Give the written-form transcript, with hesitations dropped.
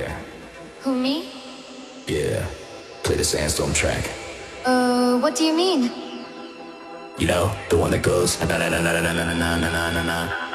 there. Who, me? Yeah, play the Sandstorm track. What do you mean? You know, the one that goes na na na na na na na na na na na.